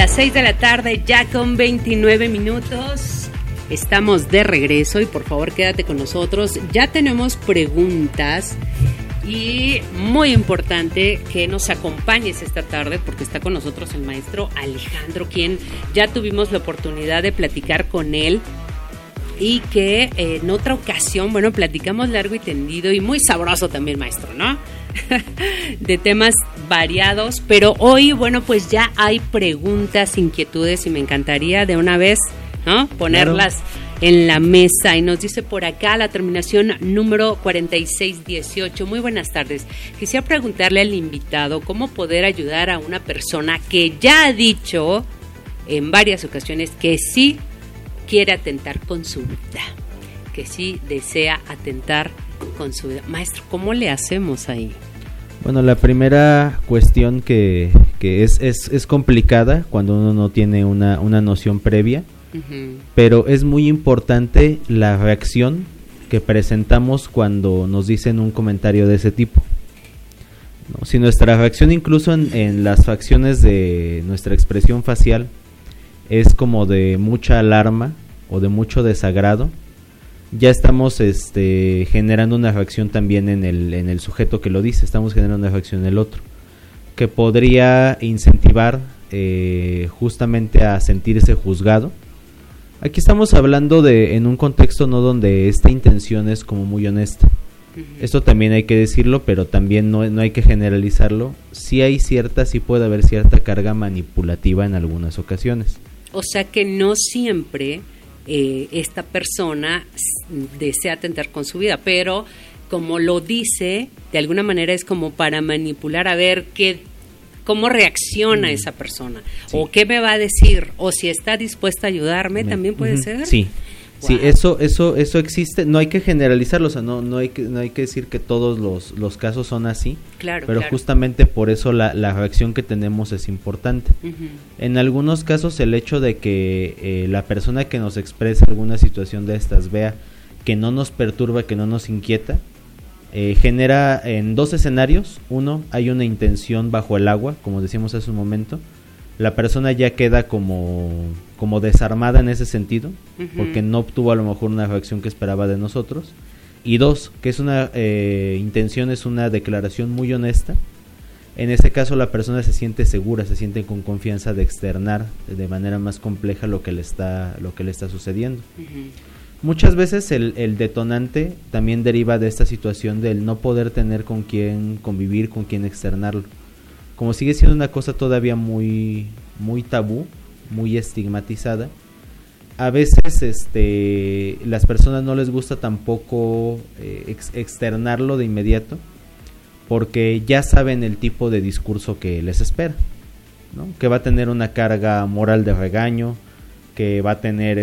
las 6 de la tarde, ya con 29 minutos. Estamos de regreso y por favor quédate con nosotros. Ya tenemos preguntas y muy importante que nos acompañes esta tarde porque está con nosotros el maestro Alejandro, quien ya tuvimos la oportunidad de platicar con él y que en otra ocasión, bueno, platicamos largo y tendido y muy sabroso también, maestro, ¿no? De temas variados, pero hoy, bueno, pues ya hay preguntas, inquietudes y me encantaría de una vez, ¿no? Ponerlas en la mesa. Y nos dice por acá la terminación número 4618. Muy buenas tardes. Quisiera preguntarle al invitado cómo poder ayudar a una persona que ya ha dicho en varias ocasiones que sí quiere atentar con su vida, que sí desea atentar con su vida. Maestro, ¿cómo le hacemos ahí? Bueno, la primera cuestión que es complicada cuando uno no tiene una noción previa, pero es muy importante la reacción que presentamos cuando nos dicen un comentario de ese tipo, ¿no? Si nuestra reacción incluso en las facciones de nuestra expresión facial es como de mucha alarma o de mucho desagrado, ya estamos generando una reacción también en el sujeto que lo dice, estamos generando una reacción en el otro, que podría incentivar justamente a sentirse juzgado. Aquí estamos hablando en un contexto no donde esta intención es como muy honesta. Esto también hay que decirlo, pero también no hay que generalizarlo. Sí puede haber cierta carga manipulativa en algunas ocasiones. O sea que no siempre esta persona desea atentar con su vida, pero como lo dice, de alguna manera es como para manipular a ver cómo reacciona esa persona, sí, o qué me va a decir, o si está dispuesta a ayudarme, también puede ser. Sí. Wow. Sí, eso existe, no hay que generalizarlo, o sea, no hay que decir que todos los casos son así, claro, pero justamente por eso la reacción que tenemos es importante. En algunos casos el hecho de que la persona que nos expresa alguna situación de estas vea que no nos perturba, que no nos inquieta, genera en dos escenarios. Uno, hay una intención bajo el agua, como decíamos hace un momento. La persona ya queda como desarmada en ese sentido, porque no obtuvo a lo mejor una reacción que esperaba de nosotros. Y dos, que es una intención, es una declaración muy honesta. En ese caso la persona se siente segura, se siente con confianza de externar de manera más compleja lo que le está sucediendo. Muchas veces el detonante también deriva de esta situación del no poder tener con quién convivir, con quién externarlo. Como sigue siendo una cosa todavía muy, muy tabú, muy estigmatizada, a veces las personas no les gusta tampoco externarlo de inmediato, porque ya saben el tipo de discurso que les espera, ¿no? Que va a tener una carga moral de regaño, que va a tener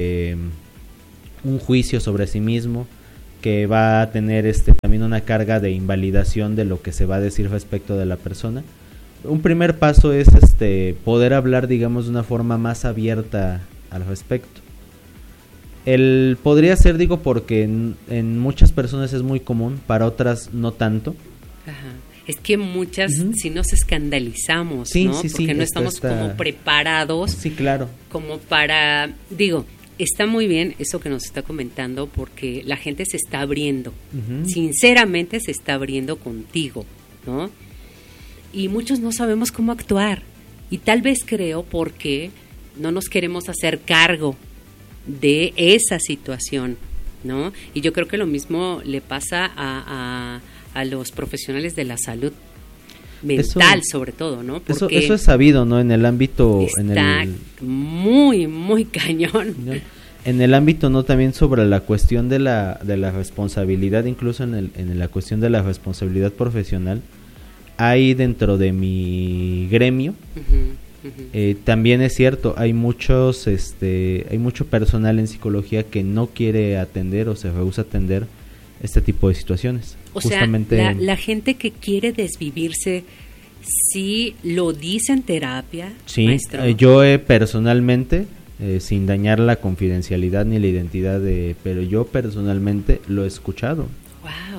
un juicio sobre sí mismo, que va a tener también una carga de invalidación de lo que se va a decir respecto de la persona. Un primer paso es poder hablar, digamos, de una forma más abierta al respecto. Podría ser, digo, porque en muchas personas es muy común, para otras no tanto. Ajá. Es que muchas sí nos escandalizamos, sí, ¿no? Sí, porque no estamos como preparados. Sí, claro. Como para, está muy bien eso que nos está comentando, porque la gente se está abriendo. Sinceramente se está abriendo contigo, ¿no? Y muchos no sabemos cómo actuar. Y tal vez creo porque no nos queremos hacer cargo de esa situación, ¿no? Y yo creo que lo mismo le pasa a los profesionales de la salud mental, sobre todo, ¿no? Porque eso es sabido, ¿no? En el ámbito... Está muy, muy cañón. ¿No? En el ámbito, ¿no? También sobre la cuestión de la responsabilidad, incluso en la cuestión de la responsabilidad profesional, hay dentro de mi gremio, también es cierto, hay mucho personal en psicología que no quiere atender o se rehúsa a atender este tipo de situaciones. O justamente sea, la gente que quiere desvivirse, ¿sí lo dice en terapia, sí, maestro? Yo personalmente, sin dañar la confidencialidad ni la identidad pero yo personalmente lo he escuchado. Wow.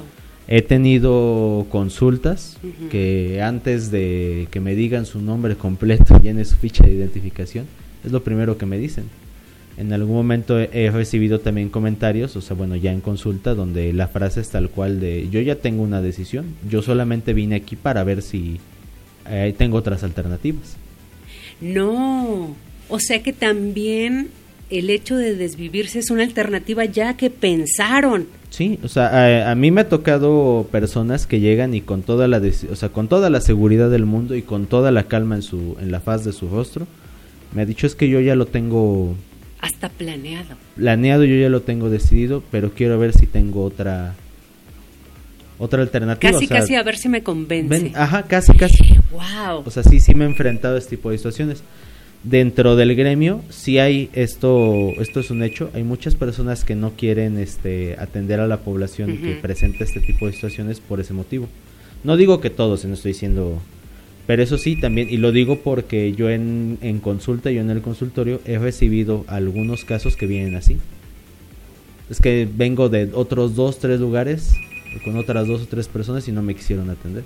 He tenido consultas que antes de que me digan su nombre completo, llene su ficha de identificación, es lo primero que me dicen. En algún momento he recibido también comentarios, o sea, bueno, ya en consulta, donde la frase es tal cual de: yo ya tengo una decisión, yo solamente vine aquí para ver si tengo otras alternativas. No, o sea que también el hecho de desvivirse es una alternativa ya que pensaron. Sí, o sea, a mí me ha tocado personas que llegan y con toda la con toda la seguridad del mundo y con toda la calma en la faz de su rostro, me ha dicho: es que yo ya lo tengo hasta planeado, yo ya lo tengo decidido, pero quiero ver si tengo otra alternativa. Casi a ver si me convence. Casi. Wow. O sea, sí me he enfrentado a este tipo de situaciones. Dentro del gremio sí hay esto es un hecho, hay muchas personas que no quieren atender a la población que presenta este tipo de situaciones por ese motivo. No digo que todos, no estoy diciendo, pero eso sí también, y lo digo porque yo en consulta, yo en el consultorio he recibido algunos casos que vienen así. Es que vengo de otros 2-3 lugares con otras 2 o 3 personas y no me quisieron atender.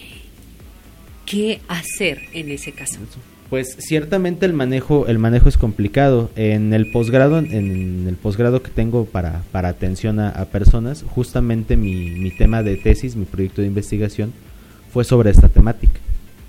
¿Qué hacer en ese caso? Pues ciertamente el manejo es complicado. En el posgrado que tengo para atención a personas, justamente mi tema de tesis, mi proyecto de investigación fue sobre esta temática.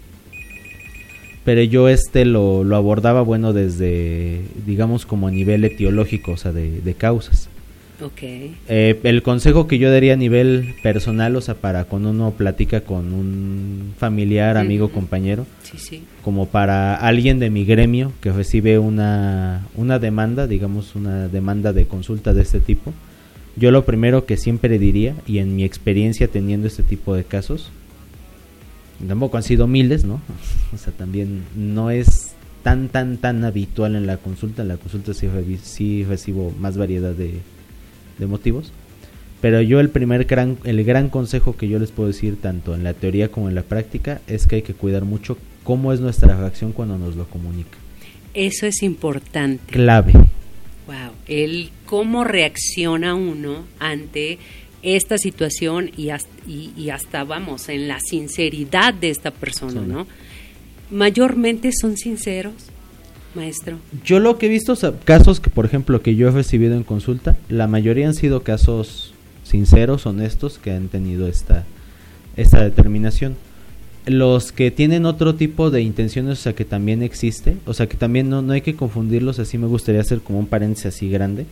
Pero yo lo abordaba, bueno, desde, digamos, como a nivel etiológico, o sea, de causas. Okay. El consejo que yo daría a nivel personal, o sea, para cuando uno platica con un familiar, amigo, compañero, sí. Como para alguien de mi gremio que recibe una demanda, digamos, una demanda de consulta de este tipo, yo lo primero que siempre diría, y en mi experiencia teniendo este tipo de casos, tampoco han sido miles, ¿no? O sea, también no es tan habitual en la consulta sí recibo más variedad de motivos, pero yo el gran consejo que yo les puedo decir, tanto en la teoría como en la práctica, es que hay que cuidar mucho cómo es nuestra reacción cuando nos lo comunica. Eso es importante. Clave. Wow, el cómo reacciona uno ante esta situación y hasta vamos, en la sinceridad de esta persona, ¿no? Mayormente son sinceros, maestro. Yo lo que he visto, o sea, casos que, por ejemplo, que yo he recibido en consulta, la mayoría han sido casos sinceros, honestos, que han tenido esta determinación. Los que tienen otro tipo de intenciones, o sea, que también existe, o sea, que también no hay que confundirlos, así me gustaría hacer como un paréntesis así grande.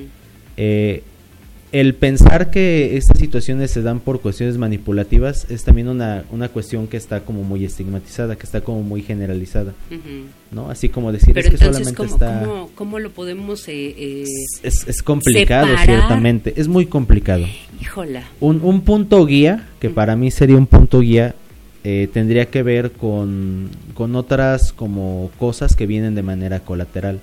El pensar que estas situaciones se dan por cuestiones manipulativas es también una cuestión que está como muy estigmatizada, que está como muy generalizada, ¿no? Así como decir, pero es que entonces, solamente ¿cómo lo podemos es complicado, separar? Ciertamente, es muy complicado. Híjola. Un punto guía, que para mí sería un punto guía, tendría que ver con otras como cosas que vienen de manera colateral.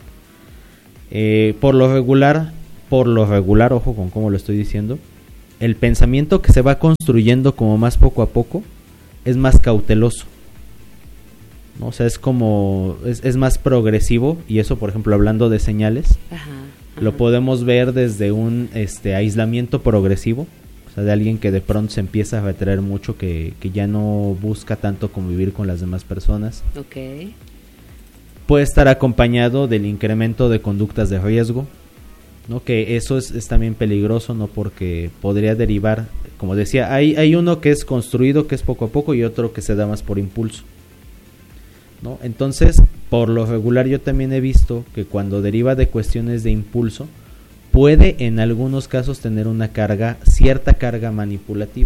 Por lo regular, ojo con cómo lo estoy diciendo, el pensamiento que se va construyendo como más poco a poco es más cauteloso, ¿no? O sea, es como es más progresivo, y eso, por ejemplo, hablando de señales, lo podemos ver desde un aislamiento progresivo, o sea, de alguien que de pronto se empieza a retraer mucho, que ya no busca tanto convivir con las demás personas. Okay. Puede estar acompañado del incremento de conductas de riesgo, ¿no? Que eso es también peligroso, ¿no? Porque podría derivar, como decía, hay uno que es construido, que es poco a poco, y otro que se da más por impulso, ¿no? Entonces, por lo regular, yo también he visto que cuando deriva de cuestiones de impulso, puede en algunos casos tener cierta carga manipulativa,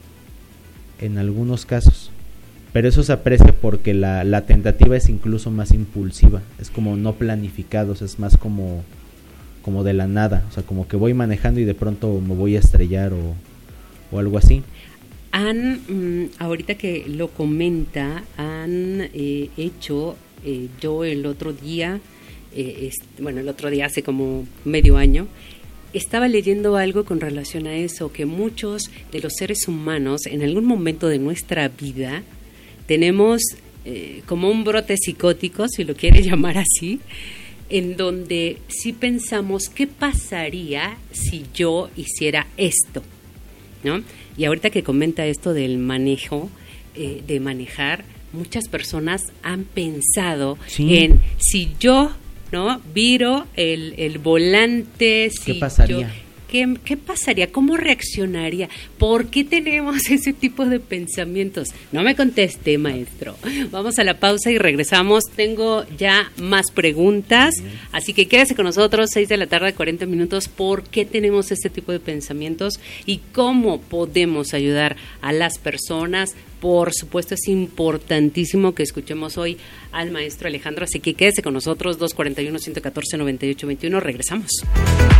en algunos casos, pero eso se aprecia porque la tentativa es incluso más impulsiva, es como no planificados, es más como de la nada, o sea, como que voy manejando y de pronto me voy a estrellar o algo así. Ahorita que lo comenta, han hecho, yo el otro día hace como medio año, estaba leyendo algo con relación a eso, que muchos de los seres humanos en algún momento de nuestra vida tenemos como un brote psicótico, si lo quiere llamar así, en donde sí pensamos, ¿qué pasaría si yo hiciera esto? ¿no? Y ahorita que comenta esto del manejo, de manejar, muchas personas han pensado en si yo, ¿no?, viro el volante, si ¿qué pasaría? ¿Qué pasaría? ¿Cómo reaccionaría? ¿Por qué tenemos ese tipo de pensamientos? No me conteste, maestro. Vamos a la pausa y regresamos. Tengo ya más preguntas, así que quédese con nosotros, 6:40 p.m. ¿Por qué tenemos este tipo de pensamientos y cómo podemos ayudar a las personas? Por supuesto, es importantísimo que escuchemos hoy al maestro Alejandro, así que quédese con nosotros, 241-114-9821. Regresamos.